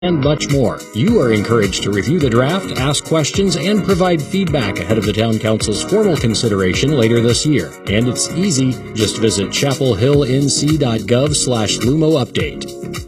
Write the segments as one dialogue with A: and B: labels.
A: and much more. You are encouraged to review the draft, ask questions, and provide feedback ahead of the Town Council's formal consideration later this year. And it's easy. Just visit chapelhillnc.gov/LUMO update.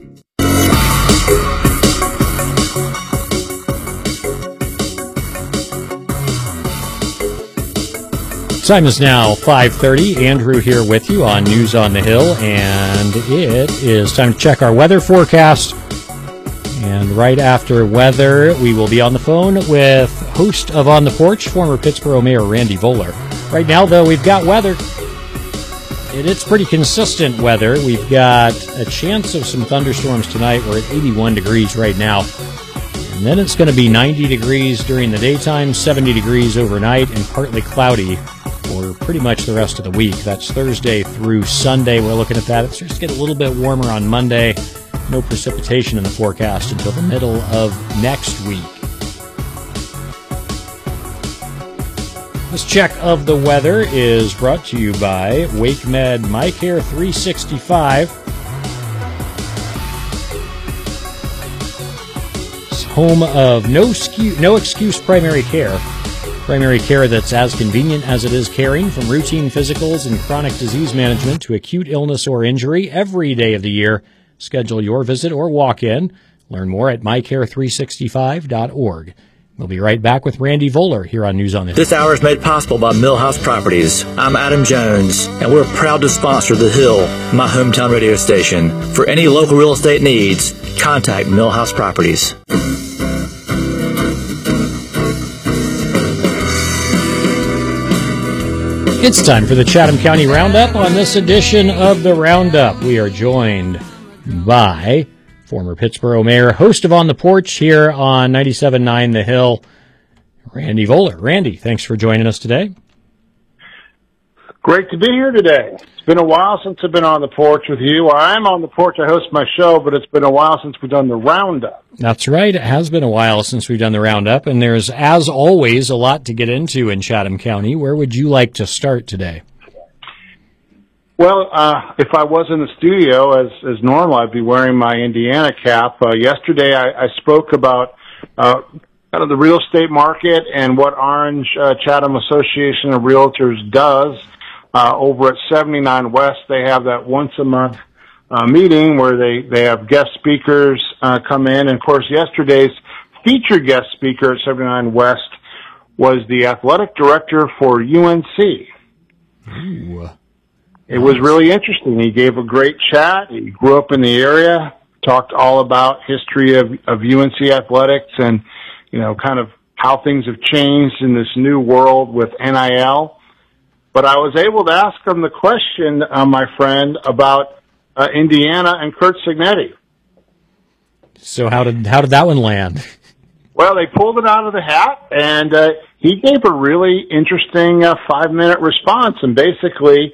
A: Time is now 5:30. Andrew here with you on News on the Hill, and it is time to check our weather forecast. And right after weather, we will be on the phone with host of On the Porch, former Pittsboro Mayor Randy Voller. Right now, though, we've got weather. It's pretty consistent weather. We've got a chance of some thunderstorms tonight. We're at 81 degrees right now. And then it's going to be 90 degrees during the daytime, 70 degrees overnight, and partly cloudy for pretty much the rest of the week. That's Thursday through Sunday. We're looking at that. It starts to get a little bit warmer on Monday. No precipitation in the forecast until the middle of next week. This check of the weather is brought to you by WakeMed MyCare 365. It's home of no excuse primary care. Primary care that's as convenient as it is caring, from routine physicals and chronic disease management to acute illness or injury every day of the year. Schedule your visit or walk-in. Learn more at mycare365.org. We'll be right back with Randy Voller here on News on the Hill.
B: This hour is made possible by Millhouse Properties. I'm Adam Jones, and we're proud to sponsor The Hill, my hometown radio station. For any local real estate needs, contact Millhouse Properties.
A: It's time for the Chatham County Roundup. On this edition of the Roundup, we are joined by former Pittsboro Mayor, host of On the Porch here on 97.9 The Hill, Randy Voller. Randy, thanks for joining us today.
C: Great to be here today. It's been a while since I've been on the porch with you. Well, I'm on the porch. I host my show, but it's been a while since we've done the Roundup.
A: That's right. It has been a while since we've done the Roundup, and there's, as always, a lot to get into in Chatham County. Where would you like to start today?
C: Well, if I was in the studio, as normal, I'd be wearing my Indiana cap. Yesterday, I spoke about kind of the real estate market and what Orange Chatham Association of Realtors does. Over at 79 West, they have that once-a-month meeting where they have guest speakers come in. And, of course, yesterday's featured guest speaker at 79 West was the athletic director for UNC.
A: Ooh.
C: It was really interesting. He gave a great chat. He grew up in the area, talked all about history of UNC athletics and, you know, kind of how things have changed in this new world with NIL. But I was able to ask him the question, my friend, about Indiana and Curt Cignetti.
A: So how did that one land?
C: Well, they pulled it out of the hat, and he gave a really interesting 5-minute response. And basically,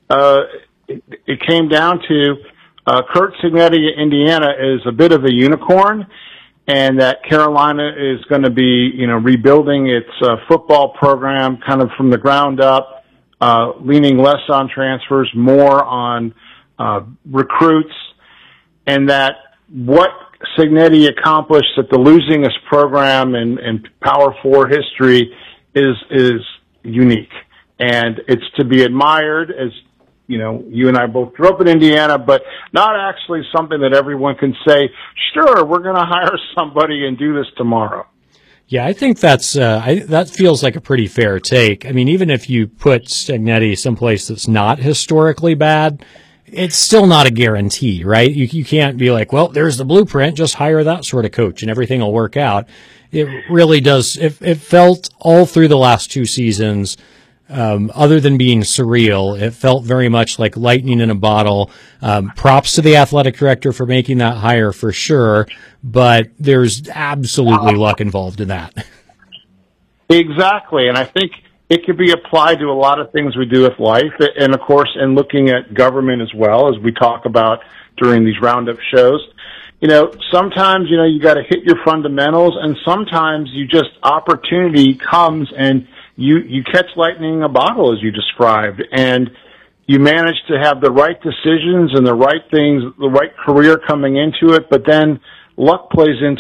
C: it came down to Curt Cignetti at Indiana is a bit of a unicorn, and that Carolina is going to be, you know, rebuilding its football program kind of from the ground up, leaning less on transfers, more on recruits, and that what Cignetti accomplished at the losingest program in Power 4 history is unique, and it's to be admired. As you know, you and I both grew up in Indiana, but not actually something that everyone can say, sure, we're going to hire somebody and do this tomorrow.
A: Yeah, I think that feels like a pretty fair take. I mean, even if you put Cignetti someplace that's not historically bad, it's still not a guarantee, right? You can't be like, well, there's the blueprint, just hire that sort of coach and everything will work out. It really does. It felt all through the last two seasons, other than being surreal, it felt very much like lightning in a bottle. Props to the athletic director for making that hire for sure, but there's absolutely luck involved in that.
C: Exactly, and I think it could be applied to a lot of things we do with life, and of course, in looking at government as well, as we talk about during these roundup shows. You know, sometimes, you know, you got to hit your fundamentals, and sometimes you just, opportunity comes and you catch lightning in a bottle, as you described, and you manage to have the right decisions and the right things, the right career coming into it, but then luck plays into